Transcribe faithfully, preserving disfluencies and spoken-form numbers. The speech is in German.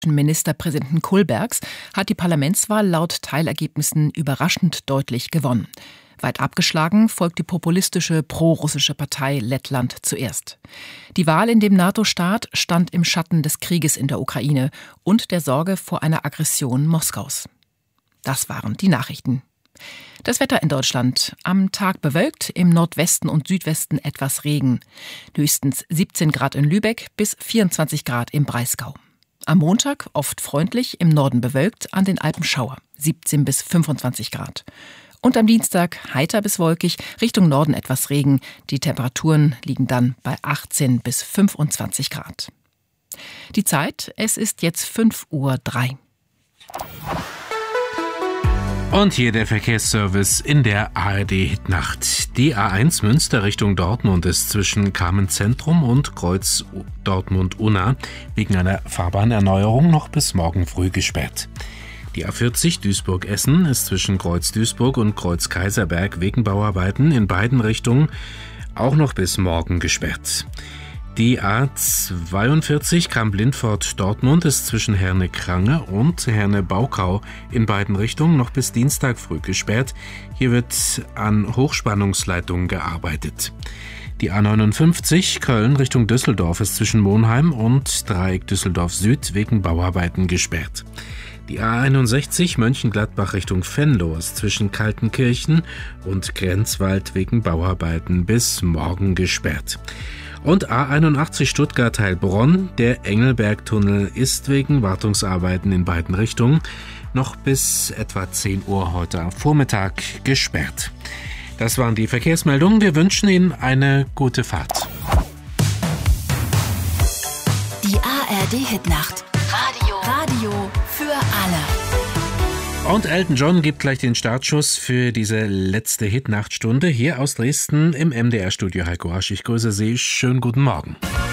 Ministerpräsidenten Kullbergs hat die Parlamentswahl laut Teilergebnissen überraschend deutlich gewonnen. Weit abgeschlagen folgt die populistische pro-russische Partei Lettland zuerst. Die Wahl in dem NATO-Staat stand im Schatten des Krieges in der Ukraine und der Sorge vor einer Aggression Moskaus. Das waren die Nachrichten. Das Wetter in Deutschland. Am Tag bewölkt, im Nordwesten und Südwesten etwas Regen. Höchstens siebzehn Grad in Lübeck bis vierundzwanzig Grad im Breisgau. Am Montag oft freundlich, im Norden bewölkt, an den Alpen Schauer, siebzehn bis fünfundzwanzig Grad. Und am Dienstag heiter bis wolkig, Richtung Norden etwas Regen. Die Temperaturen liegen dann bei achtzehn bis fünfundzwanzig Grad. Die Zeit, es ist jetzt fünf Uhr drei. Und hier der Verkehrsservice in der A R D-Hitnacht. Die A eins Münster Richtung Dortmund ist zwischen Kamenz-Zentrum und Kreuz Dortmund-Unna wegen einer Fahrbahnerneuerung noch bis morgen früh gesperrt. Die A vierzig Duisburg-Essen ist zwischen Kreuz Duisburg und Kreuz Kaiserberg wegen Bauarbeiten in beiden Richtungen auch noch bis morgen gesperrt. Die A zweiundvierzig Kamp-Lindfort-Dortmund ist zwischen Herne-Krange und Herne-Baukau in beiden Richtungen noch bis Dienstag früh gesperrt. Hier wird an Hochspannungsleitungen gearbeitet. Die A neunundfünfzig Köln Richtung Düsseldorf ist zwischen Monheim und Dreieck Düsseldorf Süd wegen Bauarbeiten gesperrt. Die A einundsechzig Mönchengladbach Richtung Venlo ist zwischen Kaltenkirchen und Grenzwald wegen Bauarbeiten bis morgen gesperrt. Und A einundachtzig Stuttgart-Heilbronn, der Engelbergtunnel ist wegen Wartungsarbeiten in beiden Richtungen noch bis etwa zehn Uhr heute Vormittag gesperrt. Das waren die Verkehrsmeldungen. Wir wünschen Ihnen eine gute Fahrt. Die A R D-Hitnacht. Radio. Radio für alle. Und Elton John gibt gleich den Startschuss für diese letzte Hitnachtstunde hier aus Dresden im M D R-Studio. Heiko Rasch, ich grüße Sie. Schönen guten Morgen.